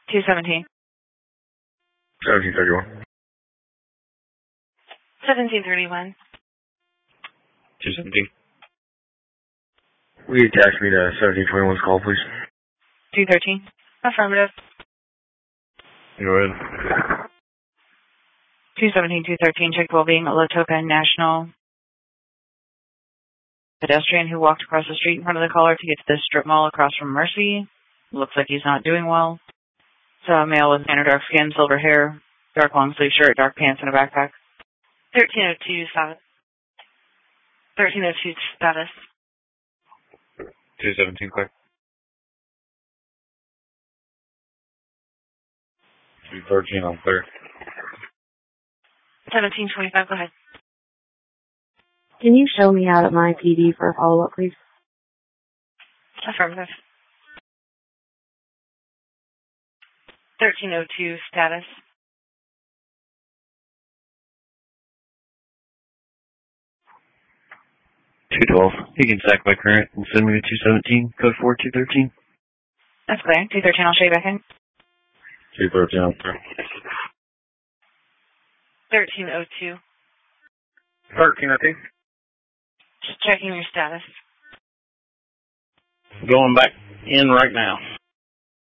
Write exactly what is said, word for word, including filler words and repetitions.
two seventeen. seventeen thirty-one. seventeen thirty-one. two seventeen. We attach me to seventeen twenty-one's call, please. two thirteen. Affirmative. Go ahead. two seventeen, two thirteen, check well-being at Latoka National. Pedestrian who walked across the street in front of the caller to get to the strip mall across from Mercy. Looks like he's not doing well. Saw a male with tan or dark skin, silver hair, dark long sleeve shirt, dark pants, and a backpack. thirteen oh two status. thirteen oh two status. two seventeen, clear. two thirteen, I'm clear. seventeen twenty-five, go ahead. Can you show me out at my P D for a follow-up, please? Affirmative. thirteen oh two status. two twelve. You can stack by current and send me to two seventeen, code four two thirteen. That's clear. two thirteen, I'll show you back in. two thirteen, I'm clear. thirteen oh two. thirteen, I think. Just checking your status. Going back in right now.